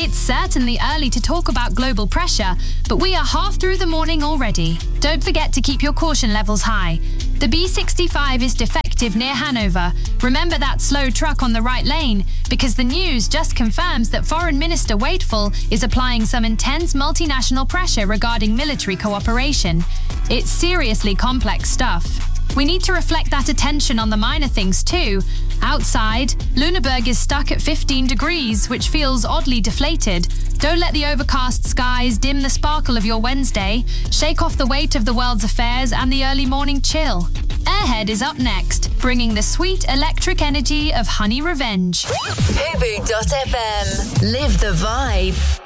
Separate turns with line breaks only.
It's certainly early to talk about global pressure, but we are half through the morning already. Don't forget to keep your caution levels high. The B65 is defective near Hanover. Remember that slow truck on the right lane, because the news just confirms that Foreign Minister Waitful is applying some intense multinational pressure regarding military cooperation. It's seriously complex stuff. We need to reflect that attention on the minor things too. Outside, Lüneburg is stuck at 15 degrees, which feels oddly deflated. Don't let the overcast skies dim the sparkle of your Wednesday. Shake off the weight of the world's affairs and the early morning chill. Airhead is up next, bringing the sweet electric energy of Honey Revenge.
Fubu.fm. Live the vibe.